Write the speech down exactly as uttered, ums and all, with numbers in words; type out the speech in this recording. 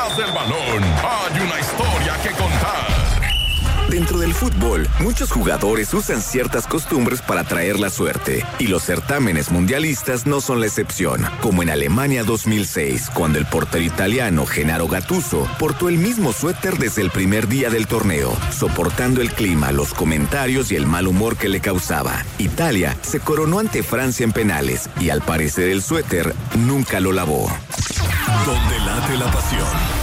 Detrás del balón hay una historia que contar. Dentro del fútbol, muchos jugadores usan ciertas costumbres para atraer la suerte, y los certámenes mundialistas no son la excepción, como en Alemania dos mil seis, cuando el portero italiano Gennaro Gattuso portó el mismo suéter desde el primer día del torneo, soportando el clima, los comentarios y el mal humor que le causaba. Italia se coronó ante Francia en penales, y al parecer el suéter nunca lo lavó. Donde late la pasión.